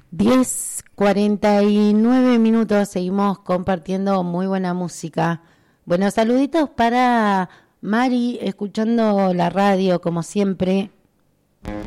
10:49, seguimos compartiendo muy buena música. Bueno, saluditos para Mari, escuchando la radio como siempre.